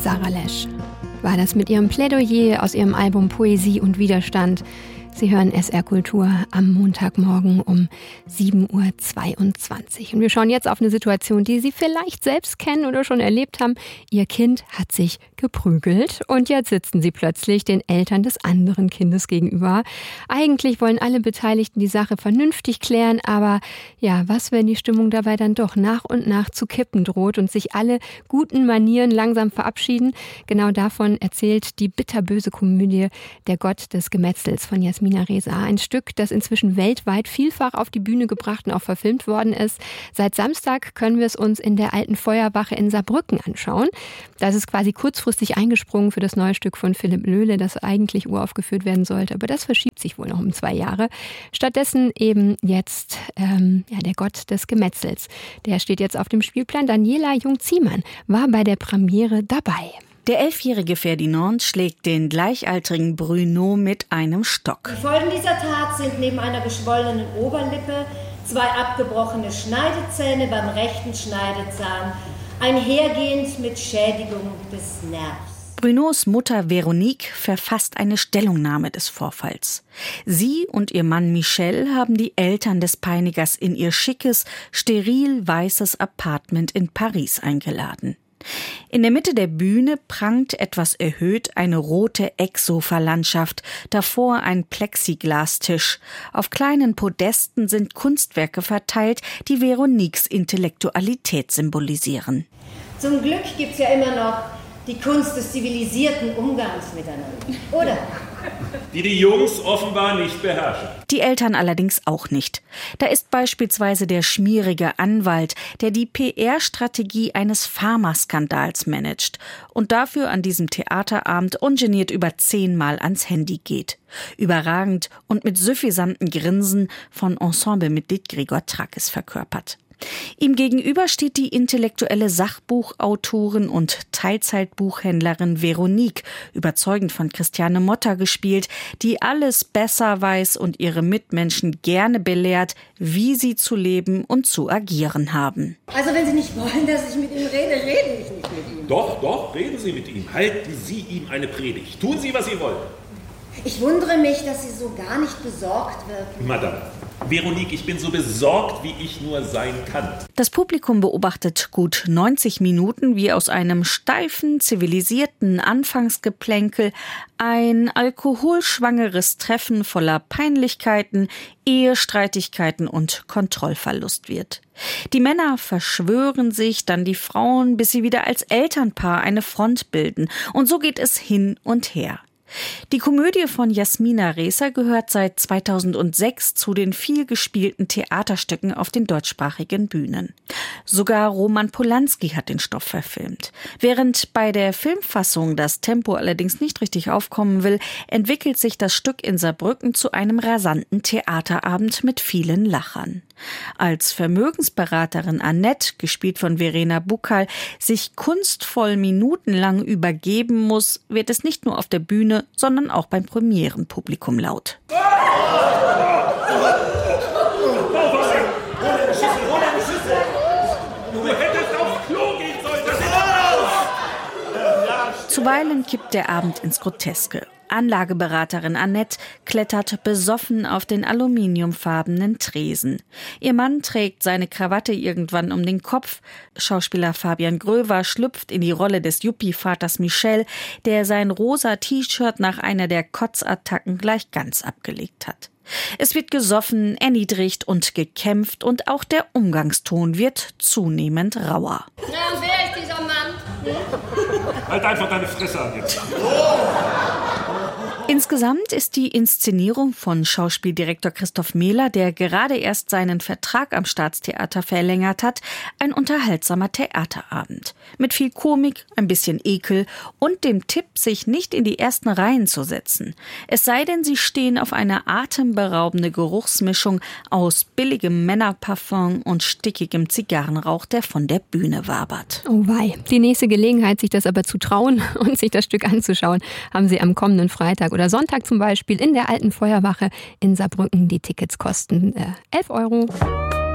Sarah Lesch war das mit ihrem Plädoyer aus ihrem Album Poesie und Widerstand. Sie hören SR Kultur am Montagmorgen um 7.22 Uhr. Und wir schauen jetzt auf eine Situation, die Sie vielleicht selbst kennen oder schon erlebt haben. Ihr Kind hat sich geprügelt und jetzt sitzen Sie plötzlich den Eltern des anderen Kindes gegenüber. Eigentlich wollen alle Beteiligten die Sache vernünftig klären, aber ja, was, wenn die Stimmung dabei dann doch nach und nach zu kippen droht und sich alle guten Manieren langsam verabschieden? Genau davon erzählt die bitterböse Komödie Der Gott des Gemetzels von Jasmina Reza. Ein Stück, das inzwischen weltweit vielfach auf die Bühne gebracht und auch verfilmt worden ist. Seit Samstag können wir es uns in der Alten Feuerwache in Saarbrücken anschauen. Das ist quasi kurzfristig eingesprungen für das neue Stück von Philipp Löhle, das eigentlich uraufgeführt werden sollte. Aber das verschiebt sich wohl noch um 2 Jahre. Stattdessen eben jetzt der Gott des Gemetzels. Der steht jetzt auf dem Spielplan. Daniela Jung-Ziemann war bei der Premiere dabei. Der 11-jährige Ferdinand schlägt den gleichaltrigen Bruno mit einem Stock. Die Folgen dieser Tat sind neben einer geschwollenen Oberlippe 2 abgebrochene Schneidezähne beim rechten Schneidezahn, einhergehend mit Schädigung des Nervs. Brunos Mutter Veronique verfasst eine Stellungnahme des Vorfalls. Sie und ihr Mann Michel haben die Eltern des Peinigers in ihr schickes, steril weißes Appartement in Paris eingeladen. In der Mitte der Bühne prangt etwas erhöht eine rote Ecksofa-Landschaft, davor ein Plexiglastisch. Auf kleinen Podesten sind Kunstwerke verteilt, die Veroniques Intellektualität symbolisieren. Zum Glück gibt's ja immer noch die Kunst des zivilisierten Umgangs miteinander, oder? Die Jungs offenbar nicht beherrschen. Die Eltern allerdings auch nicht. Da ist beispielsweise der schmierige Anwalt, der die PR-Strategie eines Pharmaskandals managt und dafür an diesem Theaterabend ungeniert über 10-mal ans Handy geht. Überragend und mit suffisanten Grinsen von Ensemblemitglied Gregor Trackes verkörpert. Ihm gegenüber steht die intellektuelle Sachbuchautorin und Teilzeitbuchhändlerin Veronique, überzeugend von Christiane Motta gespielt, die alles besser weiß und ihre Mitmenschen gerne belehrt, wie sie zu leben und zu agieren haben. Also wenn Sie nicht wollen, dass ich mit ihm rede, rede ich nicht mit ihm. Doch, reden Sie mit ihm. Halten Sie ihm eine Predigt. Tun Sie, was Sie wollen. Ich wundere mich, dass Sie so gar nicht besorgt wirken. Madame, Veronique, ich bin so besorgt, wie ich nur sein kann. Das Publikum beobachtet gut 90 Minuten, wie aus einem steifen, zivilisierten Anfangsgeplänkel ein alkoholschwangeres Treffen voller Peinlichkeiten, Ehestreitigkeiten und Kontrollverlust wird. Die Männer verschwören sich, dann die Frauen, bis sie wieder als Elternpaar eine Front bilden. Und so geht es hin und her. Die Komödie von Jasmina Reza gehört seit 2006 zu den vielgespielten Theaterstücken auf den deutschsprachigen Bühnen. Sogar Roman Polanski hat den Stoff verfilmt. Während bei der Filmfassung das Tempo allerdings nicht richtig aufkommen will, entwickelt sich das Stück in Saarbrücken zu einem rasanten Theaterabend mit vielen Lachern. Als Vermögensberaterin Annette, gespielt von Verena Buccal, sich kunstvoll minutenlang übergeben muss, wird es nicht nur auf der Bühne, sondern auch beim Premierenpublikum laut. Zuweilen kippt der Abend ins Groteske. Anlageberaterin Annette klettert besoffen auf den aluminiumfarbenen Tresen. Ihr Mann trägt seine Krawatte irgendwann um den Kopf. Schauspieler Fabian Gröver schlüpft in die Rolle des Yuppie-Vaters Michel, der sein rosa T-Shirt nach einer der Kotzattacken gleich ganz abgelegt hat. Es wird gesoffen, erniedrigt und gekämpft und auch der Umgangston wird zunehmend rauer. Na, und wer ist dieser Mann? Halt einfach deine Fresse an jetzt. Insgesamt ist die Inszenierung von Schauspieldirektor Christoph Mehler, der gerade erst seinen Vertrag am Staatstheater verlängert hat, ein unterhaltsamer Theaterabend. Mit viel Komik, ein bisschen Ekel und dem Tipp, sich nicht in die ersten Reihen zu setzen. Es sei denn, sie stehen auf eine atemberaubende Geruchsmischung aus billigem Männerparfum und stickigem Zigarrenrauch, der von der Bühne wabert. Oh wei. Die nächste Gelegenheit, sich das aber zu trauen und sich das Stück anzuschauen, haben Sie am kommenden Freitag oder Sonntag zum Beispiel in der Alten Feuerwache in Saarbrücken. Die Tickets kosten 11 €.